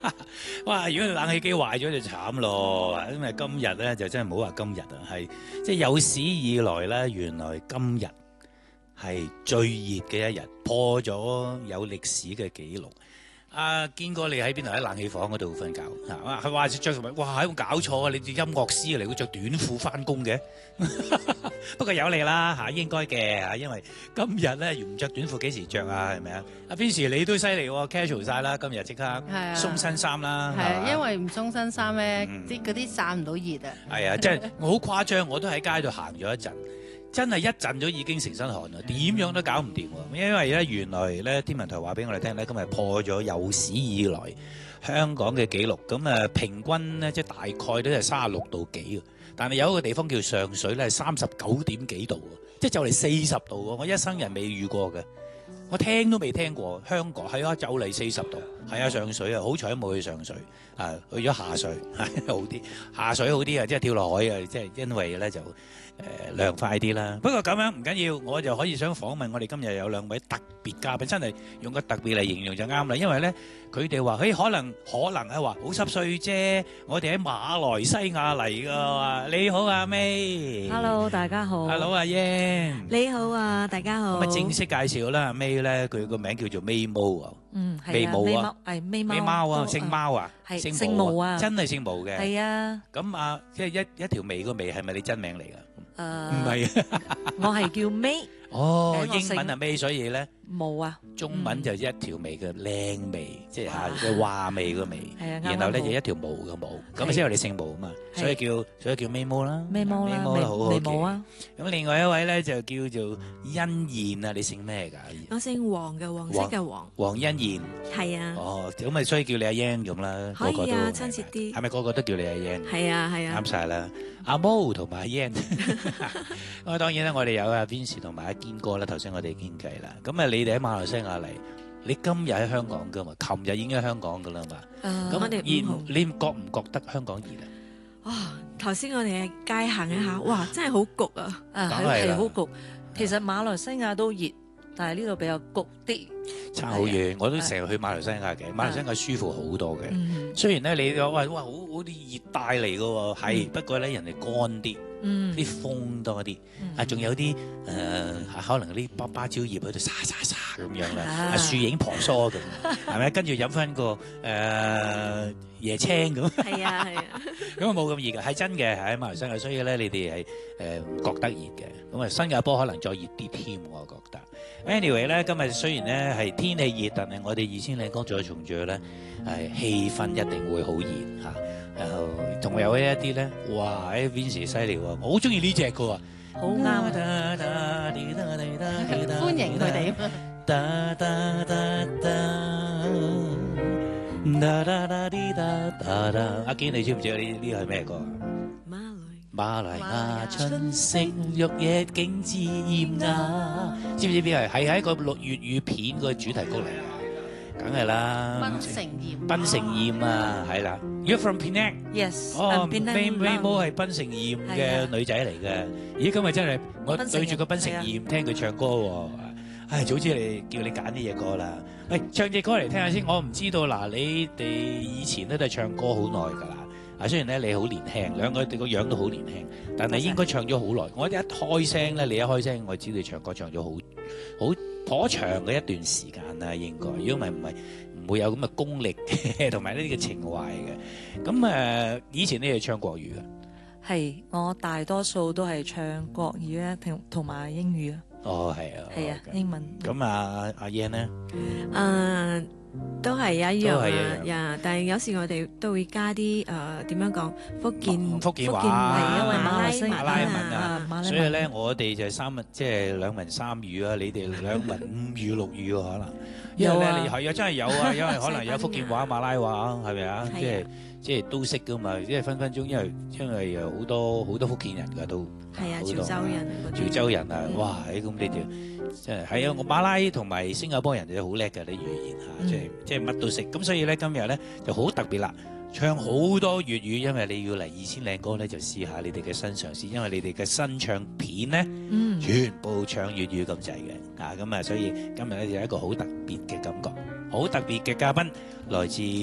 哇！如果冷氣機壞咗就慘咯，因為今日咧就真係唔好話今日啊，係即係有史以來咧，原來今日係最熱嘅一日，破咗有歷史嘅紀錄。見過你喺邊度喺冷氣房嗰度瞓覺啊？佢話着同埋，哇！有冇搞錯啊？你哋音樂師嚟，會着短褲翻工嘅？不過有你啦嚇，應該嘅嚇，因為今日咧唔着短褲幾時着啊？係咪啊？阿 Vincy 你都犀利喎 ，casual 晒啦，今日即刻鬆身衫啦。 係啊，因為唔鬆身衫咧，嗰啲散唔到熱啊。 係啊，即係我好誇張，我都喺街度行咗一陣。真係一陣咗已經成身汗啦，點樣都搞唔掂喎！因為咧原來咧天文台話俾我哋聽咧，今日破咗有史以來香港嘅紀錄，咁平均咧即係大概都係36度幾，但係有一個地方叫上水咧係39點幾度喎，即係就嚟40度喎，我一生人未遇過嘅，我聽都未聽過。香港係啊，就嚟40度，係啊，上水啊，好彩冇去上水啊，去咗下水好啲，下水好啲啊，即係跳落海啊，即係因為咧就。涼快啲啦，不過咁樣唔緊要，我就可以想訪問我哋今日有兩位特別嘉賓，真係用個特別嚟形容就啱啦，因為咧佢哋話，可能係話好濕碎啫，我哋喺馬來西亞嚟噶。你好阿 May，Hello 大家好 ，Hello 阿 Yan， 你好啊，大家好。 咁啊正式介紹啦，阿 May 咧佢個名叫做 May 毛啊， 係啊， May 毛啊， 係 May 毛， May 貓啊，姓貓啊， 係姓毛啊， 真係姓毛嘅。 係啊。 咁即係一條眉個眉係咪你真名嚟噶？唔係啊， 我係叫 May。 哦，英文係 May，所以咧毛啊， 中文就一條眉嘅靚眉，即係嘅話眉個眉，然後咧就一條毛嘅毛，咁啊先係你姓毛啊嘛，所以叫 May 毛啦 ，May 毛啦， 好好嘅。 咁另外一位咧就叫做欣燕啊，你姓咩㗎？ 我姓黃嘅，黃色嘅黃。 黃欣燕。係啊。 哦，咁咪所以叫你阿 Yan 咁啦， 可以啊，親切啲。 係咪個個都叫你阿 Yan？ 係啊，係啊。 啱晒啦，阿毛同埋阿 Yan。咁當然啦，我哋有阿 Vincy 同埋阿堅哥啦，頭先我哋傾偈啦。咁你哋喺馬來西亞嚟，你今日喺香港噶嘛？琴日已經喺香港噶啦嘛？咁你覺唔覺得香港熱啊？ 頭先我哋喺街行一下，哇，真係好焗啊！係好焗。其實馬來西亞都熱，但係呢度比較焗啲。 差好遠，我都成日去馬來西亞嘅。馬來西亞舒服好多嘅。雖然咧你話哇好啲熱帶嚟嘅喎，係不過咧人哋乾啲。啲風多啲，仲有啲可能啲芭蕉葉喺度沙沙沙咁樣啦，樹影婆娑咁，係咪？跟住飲翻個椰青咁，係啊，咁啊冇咁熱嘅，係真嘅，喺馬來西亞，所以咧你哋係唔覺得熱嘅，咁啊新加坡可能再熱啲添，我覺得。Anyway 咧，今日雖然咧係天氣熱，但係我哋2000靚歌再重聚咧，係氣氛一定會好熱嚇。仲有一啲咧，哇！喺 Vincy 犀利喎，我好中意呢隻嘅喎， 好啱， 歡迎佢哋。 阿堅，你知唔知呢個係咩歌啊？馬來亞春色綠野景致艷雅，知唔知邊個係喺個粵語片個主題曲嚟嘅？梗係啦，檳城艷啊，係啦。You're from Penang？Yes。哦，May 毛係檳城艷嘅女仔嚟嘅。咦，今日真係我對住個檳城艷聽佢唱歌喎。唉，早知叫你揀呢隻歌啦。喂，唱隻歌嚟聽下先。我唔知道嗱，你哋以前咧都係唱歌好耐㗎啦。雖然咧你好年輕，兩個個樣都好年輕，但係應該唱咗好耐。我一開聲咧，你一開聲，我知你唱歌唱咗好頗長嘅一段時間啦，應該。如果唔會有咁嘅功力同埋呢啲嘅情懷嘅。咁以前你係唱國語嘅？ 係，我大多數都係唱國語咧，同埋英語啊。 哦，係啊。係啊， 英文。 咁阿 Yan 咧？ 都係一樣呀，但係有時我哋都會加啲點樣講福建話，係因為馬來文啊， 所以咧我哋就即係兩文三語啊，你哋兩文五語六語可能，因為咧你係啊真係有啊，因為可能有福建話、馬拉話係咪啊？即係都識噶嘛，即係分分鐘，因為有好多福建人噶都係啊，潮州人啊，哇！咁你哋。即係啊！我馬拉同埋新加坡人就好叻嘅啲語言嚇，即係乜都識。咁所以咧今日咧就好特別啦，唱好多粵語，因為你要嚟2000靚歌咧，就試下你哋嘅新嘗試，因為你哋嘅新唱片咧，全部唱粵語咁滯嘅。咁啊，所以今日咧就有一個好特別嘅感覺，好特別嘅嘉賓來自